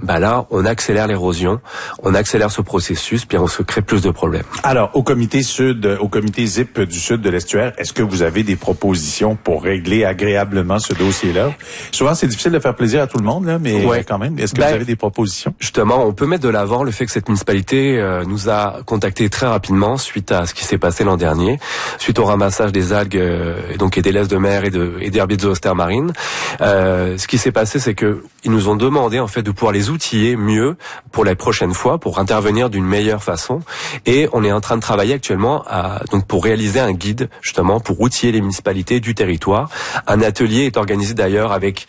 là, on accélère l'érosion, on accélère ce processus, puis on se crée plus de problèmes. Alors, au comité ZIP du Sud de l'Estuaire, est-ce que vous avez des propositions pour régler agréablement ce dossier-là? Souvent, c'est difficile de faire plaisir à tout le monde, là, mais quand même, est-ce que vous avez des propositions? Justement, on peut mettre de l'avant le fait que cette municipalité nous a contactés très rapidement suite à ce qui s'est passé l'an dernier, suite au ramassage des algues et des laisses de mer et d'herbiers de zoostère marine. Ce qui s'est passé, c'est que ils nous ont demandé en fait de pouvoir les outiller mieux pour la prochaine fois, pour intervenir d'une meilleure façon. Et on est en train de travailler actuellement pour réaliser un guide justement pour outiller les municipalités du territoire. Un atelier est organisé d'ailleurs avec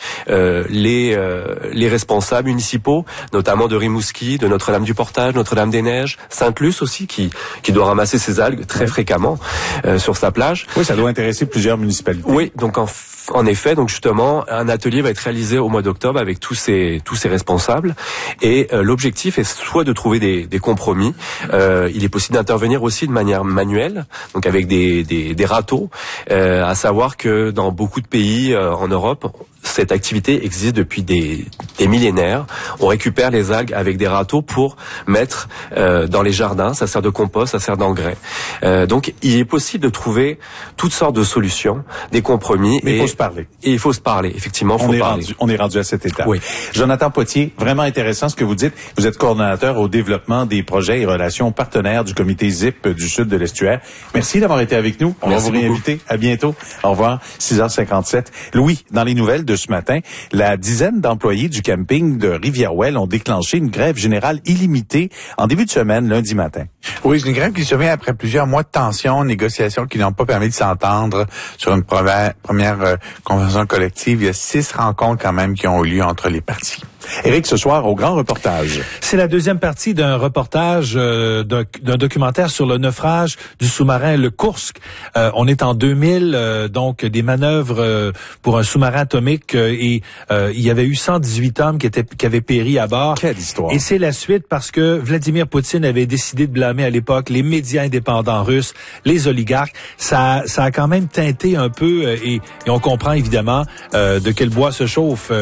les responsables municipaux, notamment de Rimouski, de Notre-Dame-du-Portage, Notre-Dame-des-Neiges, Sainte-Luce aussi, qui doit ramasser ces algues très fréquemment sur sa plage. Oui, ça doit intéresser plusieurs municipalités. Oui, donc en effet, donc justement, un atelier va être réalisé au mois d'octobre avec tous ces responsables. Et l'objectif est soit de trouver des compromis. Il est possible d'intervenir aussi de manière manuelle, donc avec des râteaux. À savoir que dans beaucoup de pays en Europe, cette activité existe depuis des millénaires. On récupère les algues avec des râteaux pour mettre dans les jardins. Ça sert de compost, ça sert d'engrais. Donc, il est possible de trouver toutes sortes de solutions, des compromis. Mais il faut se parler. Et il faut se parler, effectivement. On est rendu à cette étape. Oui. Jonathan Potier, vraiment intéressant ce que vous dites. Vous êtes coordonnateur au développement des projets et relations partenaires du comité ZIP du Sud de l'Estuaire. Merci d'avoir été avec nous. On va vous réinviter. À bientôt. Au revoir. 6h57. Louis, dans les nouvelles de ce matin, la dizaine d'employés du camping de Rivière-Ouelle ont déclenché une grève générale illimitée en début de semaine, lundi matin. Oui, c'est une grève qui survient après plusieurs mois de tensions, négociations qui n'ont pas permis de s'entendre sur une première convention collective. Il y a 6 rencontres quand même qui ont eu lieu entre les parties. Éric, ce soir, au grand reportage. C'est la deuxième partie d'un reportage d'un documentaire sur le naufrage du sous-marin le Kursk. On est en 2000, donc des manœuvres pour un sous-marin atomique et il y avait eu 118 hommes qui avaient péri à bord. Quelle histoire. Et c'est la suite parce que Vladimir Poutine avait décidé de blâmer à l'époque les médias indépendants russes, les oligarques. Ça a quand même teinté un peu et on comprend évidemment de quel bois se chauffe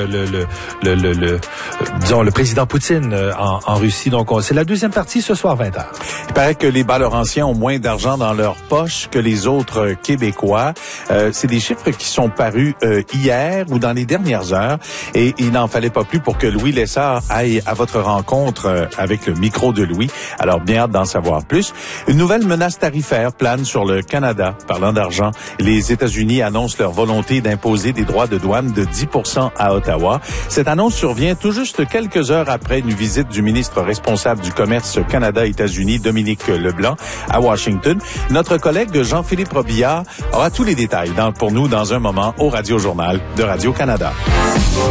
le président Poutine en Russie. Donc, c'est la deuxième partie ce soir 20h. Il paraît que les Bas-Laurentiens ont moins d'argent dans leur poche que les autres Québécois. C'est des chiffres qui sont parus hier ou dans les dernières heures. Et il n'en fallait pas plus pour que Louis Lessard aille à votre rencontre avec le micro de Louis. Alors, bien hâte d'en savoir plus. Une nouvelle menace tarifaire plane sur le Canada. Parlant d'argent, les États-Unis annoncent leur volonté d'imposer des droits de douane de 10% à Ottawa. Cette annonce survient tout juste quelques heures après une visite du ministre responsable du commerce Canada-États-Unis, Dominique Leblanc, à Washington. Notre collègue Jean-Philippe Robillard aura tous les détails pour nous dans un moment au Radio-Journal de Radio-Canada.